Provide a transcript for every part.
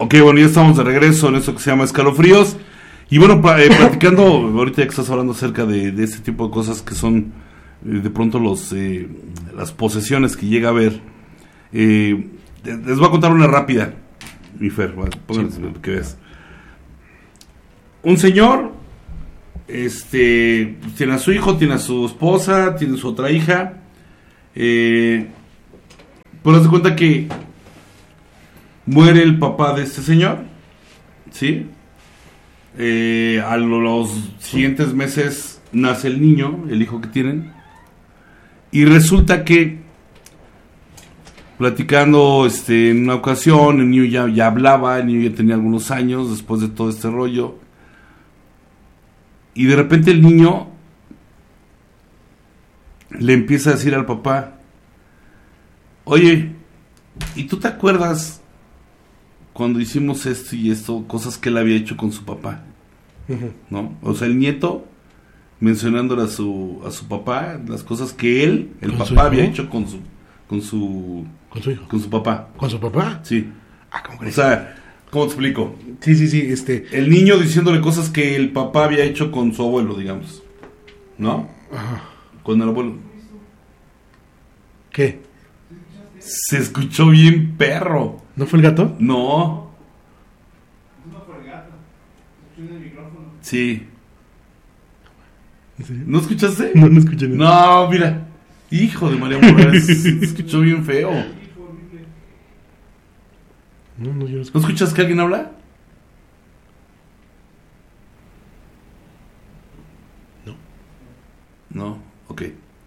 Ok, bueno, ya estamos de regreso en eso que se llama Escalofríos. Y bueno, platicando, ahorita ya que estás hablando acerca de este tipo de cosas que son de pronto las posesiones que llega a haber. Les voy a contar una rápida, mi Fer, pónganse que veas. Un señor, tiene a su hijo, tiene a su esposa, tiene a su otra hija. Pero haz de cuenta que muere el papá de este señor, ¿sí? A los siguientes meses nace el niño, el hijo que tienen. Y resulta que, platicando en una ocasión, el niño ya hablaba, el niño ya tenía algunos años después de todo este rollo. Y de repente el niño le empieza a decir al papá: oye, ¿y tú te acuerdas cuando hicimos esto y esto? Cosas que él había hecho con su papá, ¿no? O sea, el nieto mencionándole a su papá las cosas que él, el papá, había hecho con su hijo. Con su papá. ¿Con su papá? Sí. ¿Cómo crees? O sea, ¿cómo te explico? Sí, El niño diciéndole cosas que el papá había hecho con su abuelo, digamos, ¿no? Ajá. Con el abuelo. ¿Qué? Se escuchó bien perro. ¿No fue el gato? No. No fue el gato. Escuché en el micrófono. Sí. ¿En serio? ¿No escuchaste? No escuché nada. No, mira. Hijo de María Morales. Se escuchó bien feo. No, yo no ¿No escuché. escuchas que alguien habla? No, ok.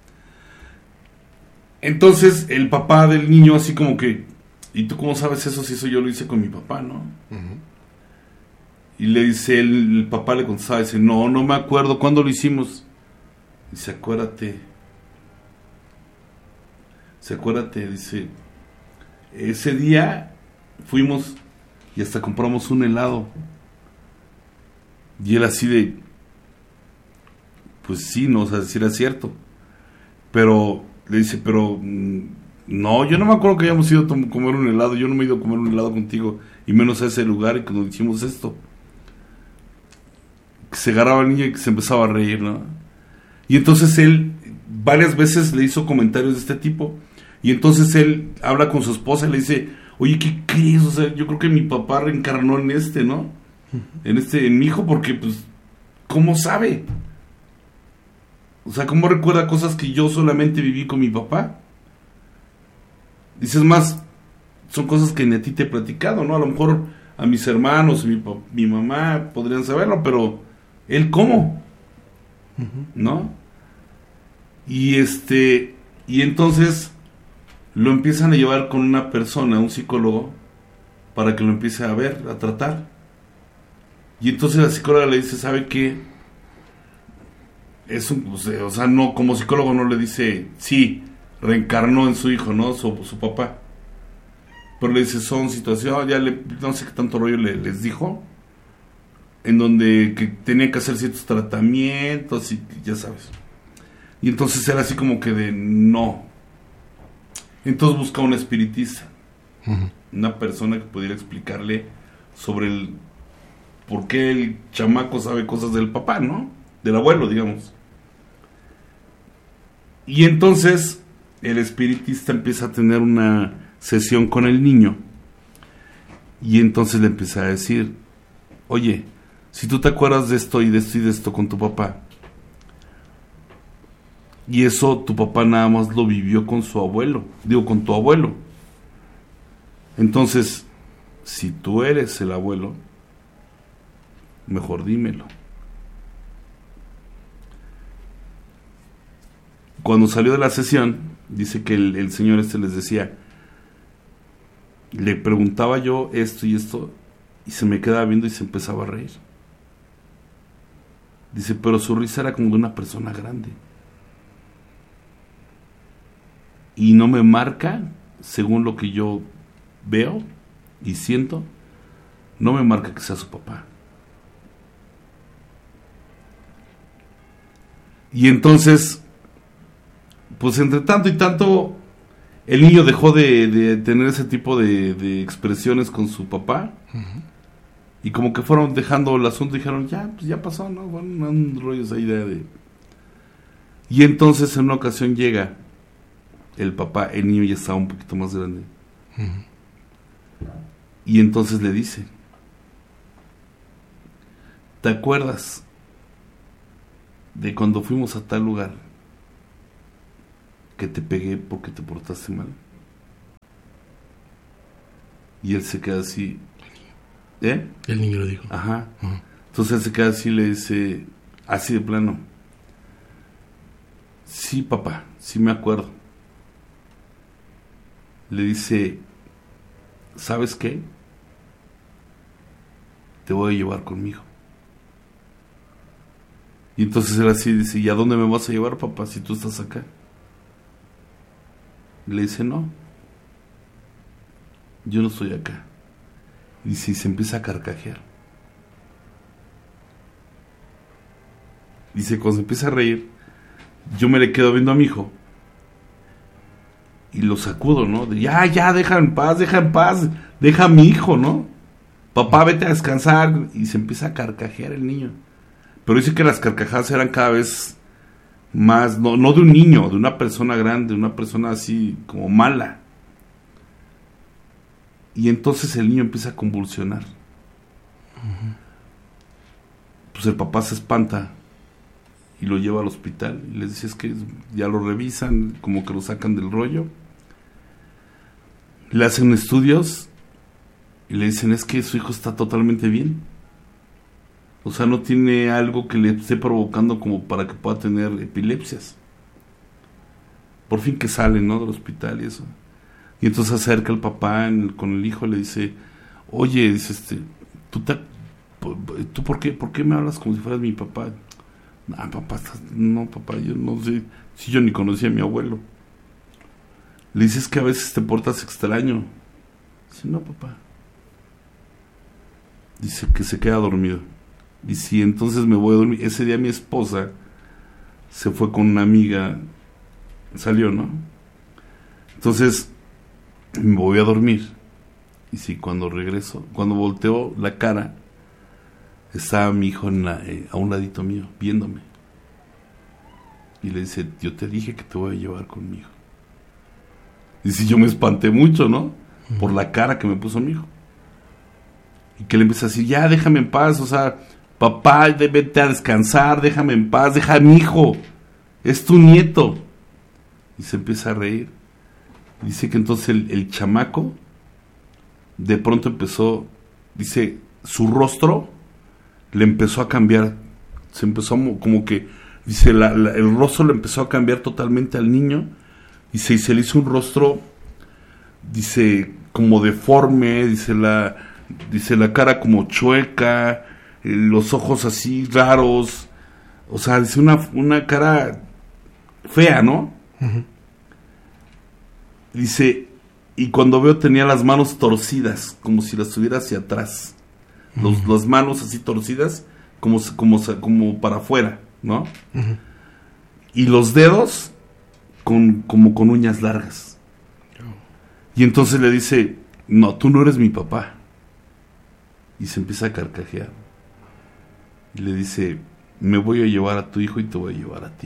Entonces el papá del niño así como que: ¿y tú cómo sabes eso si eso yo lo hice con mi papá, no? Uh-huh. Y le dice, el papá le contestaba, dice: no me acuerdo, ¿cuándo lo hicimos? Dice: acuérdate, dice, ese día fuimos y hasta compramos un helado. Y él así de: pues sí, no, o sea, si era cierto. Pero le dice: pero no, yo no me acuerdo que hayamos ido a comer un helado. Yo no me he ido a comer un helado contigo, y menos a ese lugar, y cuando hicimos esto. Que se agarraba el niño y que se empezaba a reír, ¿no? Y entonces él varias veces le hizo comentarios de este tipo. Y entonces él habla con su esposa y le dice: oye, ¿qué crees? O sea, yo creo que mi papá reencarnó en ¿no? En mi hijo, porque pues, ¿cómo sabe? O sea, ¿cómo recuerda cosas que yo solamente viví con mi papá? Dices más, son cosas que ni a ti te he platicado, ¿no? A lo mejor a mis hermanos, mi mamá podrían saberlo, pero ¿él cómo? ¿No? Y entonces lo empiezan a llevar con una persona, un psicólogo, para que lo empiece a ver, a tratar. Y entonces la psicóloga le dice: ¿sabe qué? O sea, no, como psicólogo no le dice: sí, reencarnó en su hijo, ¿no? Su papá. Pero le dice: son situaciones, no sé qué tanto rollo les dijo, en donde que tenía que hacer ciertos tratamientos y ya sabes. Y entonces era así como que de no. Entonces busca un espiritista, una persona que pudiera explicarle sobre por qué el chamaco sabe cosas del papá, ¿no? Del abuelo, digamos. Y entonces el espiritista empieza a tener una sesión con el niño, y entonces le empieza a decir: oye, si tú te acuerdas de esto y de esto y de esto con tu papá, y eso tu papá nada más lo vivió con su abuelo, con tu abuelo, entonces si tú eres el abuelo, mejor dímelo. Cuando salió de la sesión, dice que el señor les decía: le preguntaba yo esto y esto, y se me quedaba viendo y se empezaba a reír. Dice, pero su risa era como de una persona grande. Y no me marca, según lo que yo veo y siento, no me marca que sea su papá. Y entonces, pues entre tanto y tanto, El niño dejó de tener ese tipo de expresiones con su papá. Y como que fueron dejando el asunto, dijeron, ya, pues ya pasó, ¿no? Bueno, un rollo esa idea de... Y entonces en una ocasión llega el papá, el niño ya estaba un poquito más grande. Y entonces le dice, ¿te acuerdas de cuando fuimos a tal lugar que te pegué porque te portaste mal? Y él se queda así... ¿Eh? El niño lo dijo. Ajá. Entonces él se queda así y le dice, así de plano, sí, papá, sí me acuerdo. Le dice, ¿sabes qué? Te voy a llevar conmigo. Y entonces él así dice, ¿y a dónde me vas a llevar, papá, si tú estás acá? Le dice, no, yo no estoy acá. Y se empieza a carcajear. Dice, cuando se empieza a reír, yo me le quedo viendo a mi hijo y lo sacudo, ¿no? De, ya, deja en paz, deja a mi hijo, ¿no? Papá, vete a descansar. Y se empieza a carcajear el niño. Pero dice que las carcajadas eran cada vez más, no de un niño, de una persona grande, una persona así como mala. Y entonces el niño empieza a convulsionar. Pues el papá se espanta y lo lleva al hospital y les dice, es que ya lo revisan, como que lo sacan del rollo, le hacen estudios y le dicen, es que su hijo está totalmente bien, o sea, no tiene algo que le esté provocando como para que pueda tener epilepsias. Por fin que sale, ¿no?, del hospital y eso. Y entonces se acerca el papá con el hijo y le dice, oye, dice, ¿tú por qué me hablas como si fueras mi papá? Papá, yo no sé, si yo ni conocía a mi abuelo. Le dices que a veces te portas extraño. Dice, no, papá. Dice que se queda dormido. Y si entonces me voy a dormir. Ese día mi esposa se fue con una amiga, salió, ¿no? Entonces me voy a dormir. Y si cuando regreso, cuando volteo la cara, estaba mi hijo a un ladito mío, viéndome. Y le dice, yo te dije que te voy a llevar conmigo. Y si yo me espanté mucho, ¿no? Por la cara que me puso mi hijo. Y que le empieza a decir, ya, déjame en paz, o sea, papá, vete a descansar, déjame en paz, deja a mi hijo, es tu nieto. Y se empieza a reír. Dice que entonces el chamaco de pronto empezó, dice, su rostro le empezó a cambiar, se empezó como que, dice, el rostro le empezó a cambiar totalmente al niño, y se le hizo un rostro, dice, como deforme, dice la cara como chueca, los ojos así raros, o sea, dice una cara fea, ¿no? Dice, y cuando veo tenía las manos torcidas, como si las tuviera hacia atrás. Las manos así torcidas, como para afuera, ¿no? Y los dedos como con uñas largas. Y entonces le dice, no, tú no eres mi papá. Y se empieza a carcajear. Y le dice, me voy a llevar a tu hijo y te voy a llevar a ti.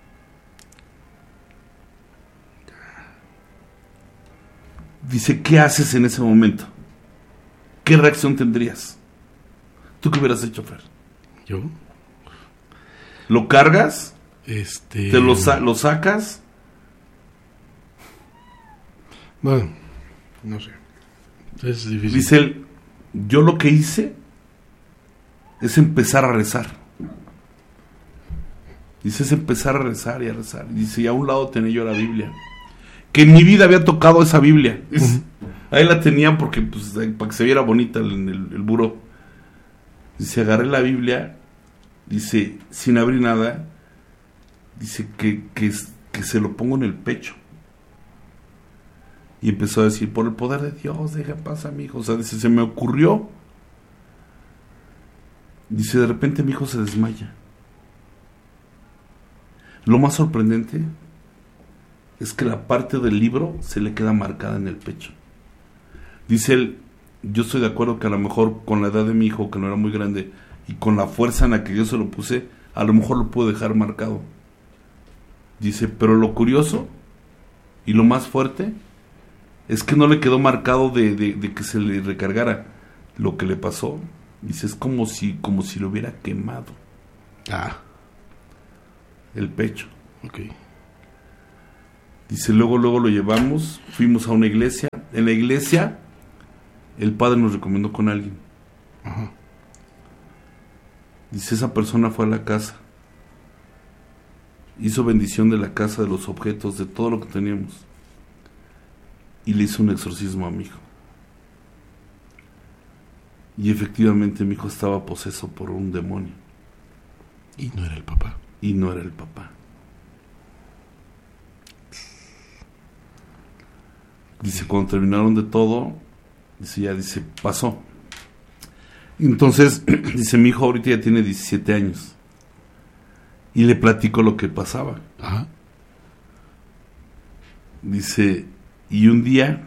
Dice, ¿qué haces en ese momento? ¿Qué reacción tendrías? ¿Tú qué hubieras hecho, Fer? ¿Yo? ¿Lo cargas? ¿Te lo sacas? Bueno, no sé. Es difícil. Dice él, yo lo que hice es empezar a rezar. Dice, es empezar a rezar y a rezar. Dice, y a un lado tenía yo la Biblia. Que en mi vida había tocado esa Biblia. Ahí la tenían porque, pues, para que se viera bonita el buró. Dice, agarré la Biblia, dice, sin abrir nada, dice que se lo pongo en el pecho. Y empezó a decir, por el poder de Dios, deja paz a mi hijo. O sea, dice, se me ocurrió. Dice, de repente mi hijo se desmaya. Lo más sorprendente es que la parte del libro se le queda marcada en el pecho. Dice él, yo estoy de acuerdo que a lo mejor con la edad de mi hijo, que no era muy grande, y con la fuerza en la que yo se lo puse, a lo mejor lo puedo dejar marcado. Dice, pero lo curioso y lo más fuerte es que no le quedó marcado de que se le recargara. Lo que le pasó, dice, es como si lo hubiera quemado. El pecho. Okay. Dice, luego lo llevamos, fuimos a una iglesia. En la iglesia, el padre nos recomendó con alguien. Ajá. Dice, esa persona fue a la casa, hizo bendición de la casa, de los objetos, de todo lo que teníamos, y le hizo un exorcismo a mi hijo. Y efectivamente mi hijo estaba poseso por un demonio. Y no era el papá. Dice, cuando terminaron de todo, dice, pasó. Entonces, dice, mi hijo ahorita ya tiene 17 años. Y le platico lo que pasaba. Ajá. Dice, y un día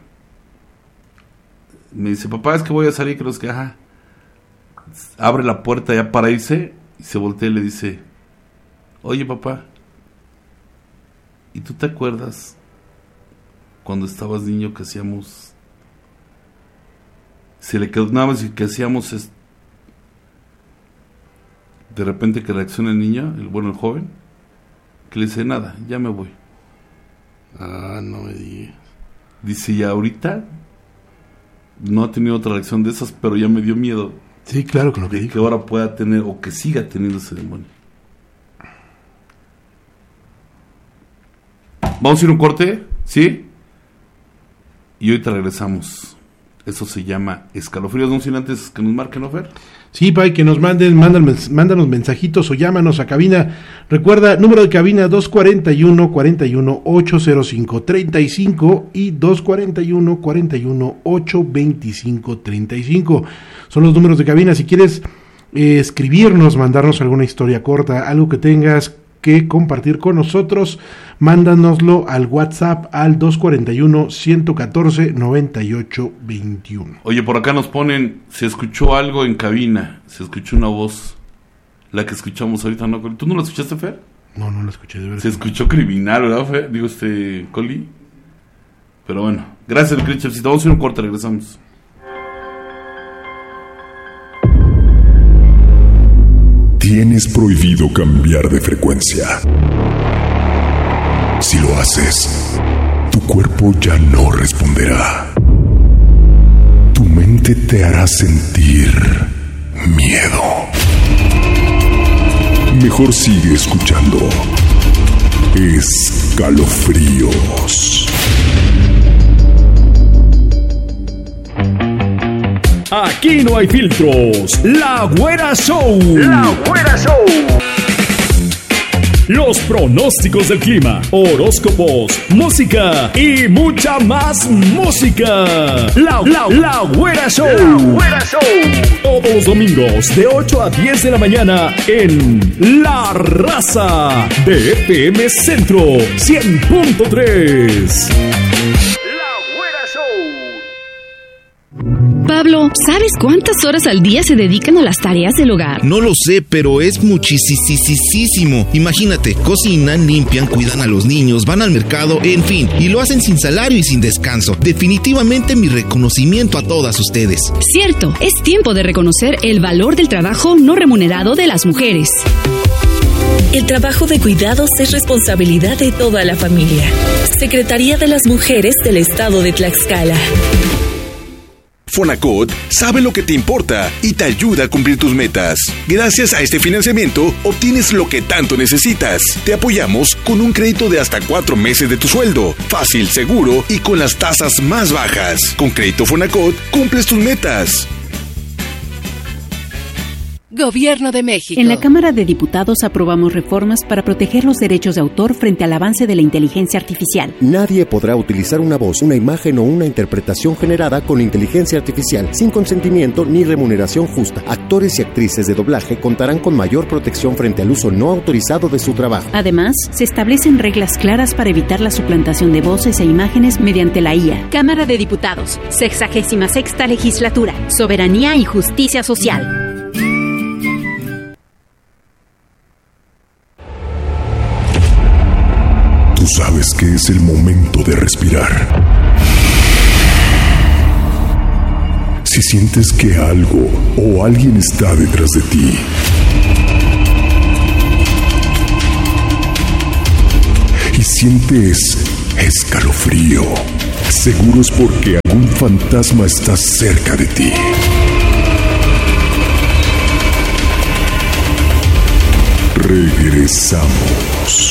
me dice, papá, es que voy a salir, creo que, abre la puerta ya para irse, y se voltea y le dice, oye, papá, ¿y tú te acuerdas cuando estabas niño que hacíamos? Se le quedó nada más y que hacíamos de repente que reacciona el niño, el joven, que le dice, nada, ya me voy. No me digas. Dice, y ahorita no ha tenido otra reacción de esas, pero ya me dio miedo. Sí, claro, con lo que de dijo. que ahora pueda tener, o que siga teniendo ese demonio. Vamos a ir a un corte, ¿sí? Y ahorita regresamos. Eso se llama escalofríos. No sin antes que nos marquen, ¿no, Fer? Sí, Pai, que nos mándanos mensajitos o llámanos a cabina. Recuerda, número de cabina 241-41-805-35 y 241-41-825-35. Son los números de cabina. Si quieres escribirnos, mandarnos alguna historia corta, algo que tengas que compartir con nosotros, mándanoslo al WhatsApp al 241-114-9821. Oye, por acá nos ponen, se escuchó algo en cabina, se escuchó una voz, la que escuchamos ahorita, ¿no? ¿Tú no la escuchaste, Fer? No la escuché, de verdad. Se escuchó criminal, ¿verdad, Fer? Digo, Coli. Pero bueno, gracias, querido Chefcito. Vamos a ir a un corte, regresamos. Tienes prohibido cambiar de frecuencia. Si lo haces, tu cuerpo ya no responderá. Tu mente te hará sentir miedo. Mejor sigue escuchando Escalofríos. Aquí no hay filtros. La Güera Show. La Güera Show. Los pronósticos del clima, horóscopos, música y mucha más música. La Güera Show. La Güera Show. Todos los domingos de 8 a 10 de la mañana en La Raza de FM Centro 100.3. Pablo, ¿sabes cuántas horas al día se dedican a las tareas del hogar? No lo sé, pero es muchísimo. Imagínate, cocinan, limpian, cuidan a los niños, van al mercado, en fin, y lo hacen sin salario y sin descanso. Definitivamente mi reconocimiento a todas ustedes. Cierto, es tiempo de reconocer el valor del trabajo no remunerado de las mujeres. El trabajo de cuidados es responsabilidad de toda la familia. Secretaría de las Mujeres del Estado de Tlaxcala. Fonacot sabe lo que te importa y te ayuda a cumplir tus metas. Gracias a este financiamiento, obtienes lo que tanto necesitas. Te apoyamos con un crédito de hasta 4 meses de tu sueldo. Fácil, seguro y con las tasas más bajas. Con Crédito Fonacot, cumples tus metas. Gobierno de México. En la Cámara de Diputados aprobamos reformas para proteger los derechos de autor frente al avance de la inteligencia artificial. Nadie podrá utilizar una voz, una imagen o una interpretación generada con inteligencia artificial sin consentimiento ni remuneración justa. Actores y actrices de doblaje contarán con mayor protección frente al uso no autorizado de su trabajo. Además, se establecen reglas claras para evitar la suplantación de voces e imágenes mediante la IA. Cámara de Diputados, 66ª Legislatura, Soberanía y Justicia Social. Tú sabes que es el momento de respirar. Si sientes que algo o alguien está detrás de ti, y sientes escalofrío, seguro es porque algún fantasma está cerca de ti. Regresamos.